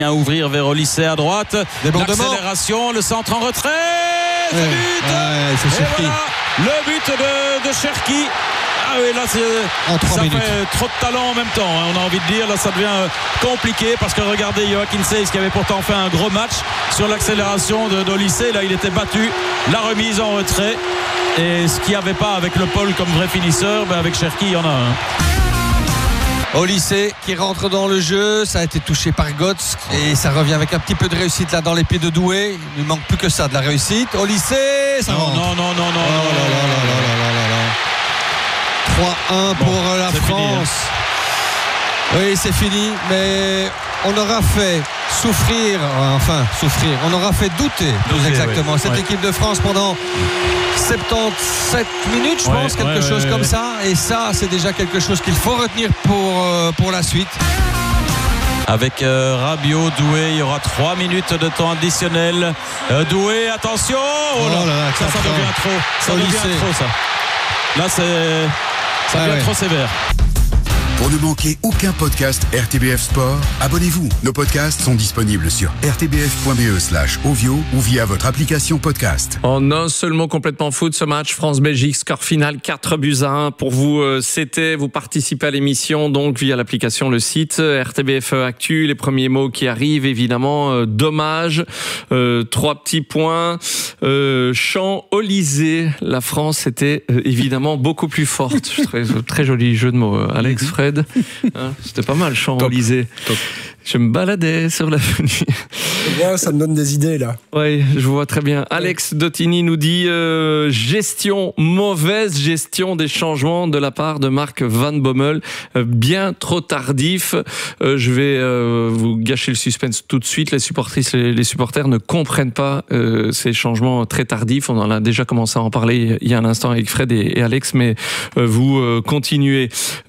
À ouvrir vers Olysée à droite, l'accélération, le centre en retrait, but c'est Cherki. Voilà, le but de Cherki. Ah oui, là ça fait trop de talent en même temps, on a envie de dire, là ça devient compliqué parce que regardez Joachim Seyss qui avait pourtant fait un gros match sur l'accélération d'Olysée, là il était battu, la remise en retrait, et ce qu'il n'y avait pas avec Le Paul comme vrai finisseur, avec Cherki il y en a un. Olysée qui rentre dans le jeu, ça a été touché par Götze et ça revient avec un petit peu de réussite là dans les pieds de Doué. Il ne manque plus que ça, de la réussite. Olysée, ça rentre. Non. 3-1 pour la France. Fini, Oui, c'est fini, mais on aura fait souffrir, on aura fait douter exactement cette équipe de France pendant 77 minutes, je pense, quelque chose comme ça. Et ça, c'est déjà quelque chose qu'il faut retenir pour la suite. Avec Rabiot, Doué, il y aura 3 minutes de temps additionnel. Doué, attention, ça devient trop. Ça devient trop, ça. Là, ça devient trop sévère. Pour ne manquer aucun podcast RTBF Sport, abonnez-vous. Nos podcasts sont disponibles sur rtbf.be/ovio ou via votre application podcast. En un seul mot complètement foot, ce match France-Belgique, score final 4-1. Pour vous, vous participez à l'émission donc via l'application, le site RTBF Actu. Les premiers mots qui arrivent, évidemment, dommage. 3 petits points. Champ Olysée, la France était évidemment beaucoup plus forte. Très joli jeu de mots, Alex, Fred. C'était pas mal, Champ Olysée. Je me baladais sur l'avenue. Ouais, ça me donne des idées là. Oui, je vois très bien. Alex Dottini nous dit mauvaise gestion des changements de la part de Marc Van Bommel, bien trop tardif. Je vais vous gâcher le suspense tout de suite. Les supporters ne comprennent pas ces changements très tardifs. On en a déjà commencé à en parler il y a un instant avec Fred et Alex, mais vous continuez.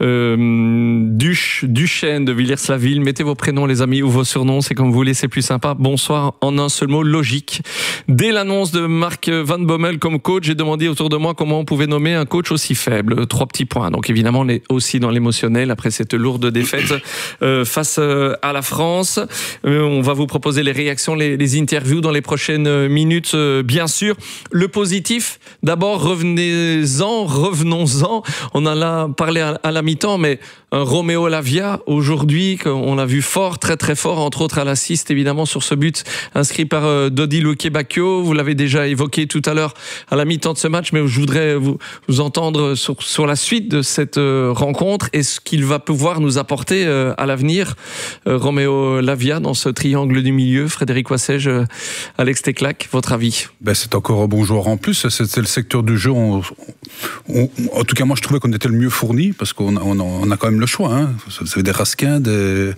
Duchesne de Villers-la-Ville, mettez vos prénoms les amis ou vos surnoms, c'est comme vous voulez, c'est plus sympa. Bonsoir en un seul mot, logique. Dès l'annonce de Marc Van Bommel comme coach, j'ai demandé autour de moi comment on pouvait nommer un coach aussi faible. 3 petits points. Donc évidemment, on est aussi dans l'émotionnel après cette lourde défaite face à la France. On va vous proposer les réactions, les interviews dans les prochaines minutes, bien sûr. Le positif, d'abord, revenons-en. On en a parlé à la mi-temps, mais un Roméo Lavia, aujourd'hui, on l'a vu fort, très très fort, entre autres à l'assist, évidemment, sur ce but inscrit par Dodi Luque-Bacchio. Vous l'avez déjà évoqué tout à l'heure à la mi-temps de ce match, mais je voudrais vous entendre sur la suite de cette rencontre et ce qu'il va pouvoir nous apporter à l'avenir. Roméo Lavia, dans ce triangle du milieu. Frédéric Wassège, Alex Teclac, votre avis? C'est encore un bon joueur en plus. C'était le secteur du jeu. En tout cas, moi, je trouvais qu'on était le mieux fourni parce qu'on a quand même le choix. Ça fait des Raskin, des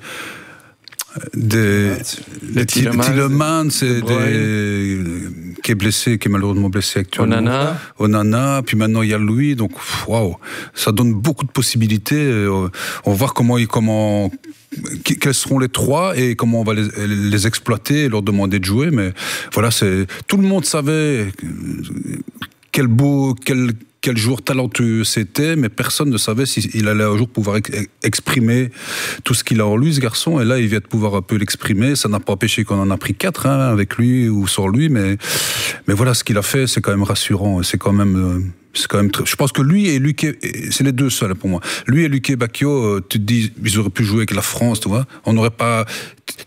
Tielemans, qui est blessé, qui est malheureusement blessé actuellement. Onana, puis maintenant il y a lui. Donc, waouh, ça donne beaucoup de possibilités. On va voir quels seront les 3 et comment on va les exploiter et leur demander de jouer. Mais voilà, tout le monde savait quel joueur talentueux c'était, mais personne ne savait s'il allait un jour pouvoir exprimer tout ce qu'il a en lui, ce garçon. Et là, il vient de pouvoir un peu l'exprimer. Ça n'a pas empêché qu'on en a pris 4 avec lui ou sans lui, mais voilà, ce qu'il a fait, c'est quand même rassurant. C'est quand même je pense que lui et Luque, c'est les deux seuls pour moi. Lui et Luque-Bacchio, tu te dis, ils auraient pu jouer avec la France, tu vois. On n'aurait pas... Non ?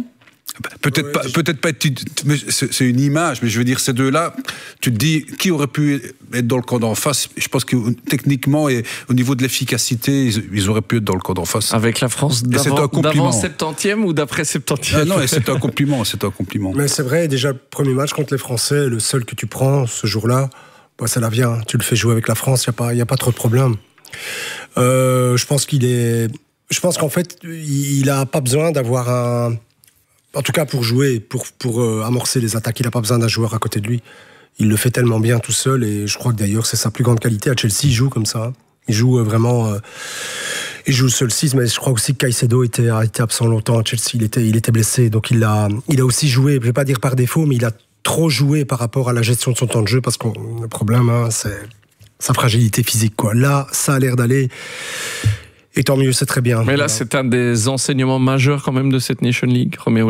Peut-être pas, mais c'est une image, mais je veux dire, ces deux-là, tu te dis, qui aurait pu être dans le camp d'en face? Je pense que techniquement et au niveau de l'efficacité, ils auraient pu être dans le camp d'en face. Avec la France d'avant 70e ou d'après 70e? Non, c'est un compliment, Mais c'est vrai, déjà, le premier match contre les Français, le seul que tu prends ce jour-là, ça la vient. Tu le fais jouer avec la France, il n'y a pas trop de problème. Je pense qu'en fait, il n'a pas besoin d'avoir un... En tout cas, pour jouer, pour amorcer les attaques, il n'a pas besoin d'un joueur à côté de lui. Il le fait tellement bien tout seul, et je crois que d'ailleurs, c'est sa plus grande qualité. À Chelsea, il joue comme ça. Il joue vraiment... il joue seul 6, mais je crois aussi que Caicedo était absent longtemps à Chelsea. Il était blessé, donc il a aussi joué, je ne vais pas dire par défaut, mais il a trop joué par rapport à la gestion de son temps de jeu, parce que le problème, c'est sa fragilité physique, quoi. Là, ça a l'air d'aller... Et tant mieux, c'est très bien. Mais là, c'est un des enseignements majeurs quand même de cette Nation League, Roméo